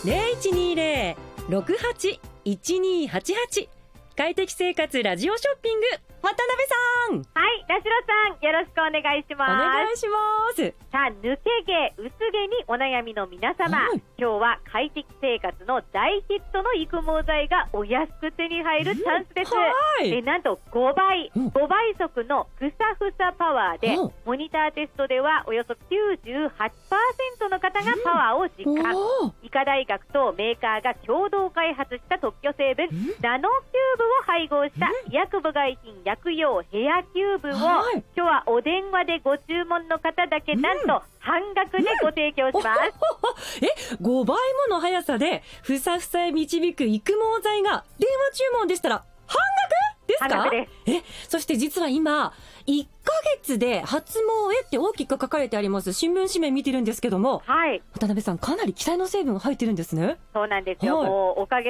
0120-68-1288快適生活ラジオショッピング、渡辺さん。 はい、田代さん、よろしくお願いします。 お願いします。 さあ、抜け毛、薄毛にお悩みの皆様、今日は快適生活の大ヒットの育毛剤がお安く手に入るチャンスです。なんと5倍速のふさふさパワーで、モニターテストではおよそ 98% の方がパワーを実感。医科大学とメーカーが共同開発した特許成分ナノキューブを配合した医薬部外品薬用ヘアキューブを、今日はお電話でご注文の方だけなんと半額でご提供します。 5倍もの速さでふさふさへ導く育毛剤が電話注文でしたら半額ですか？ 半額です。 そして実は今1ヶ月で発毛へって大きく書かれてあります新聞紙面見てるんですけども、渡辺さん、かなり期待の成分が入ってるんですね。 そうなんですよ。もうおかげ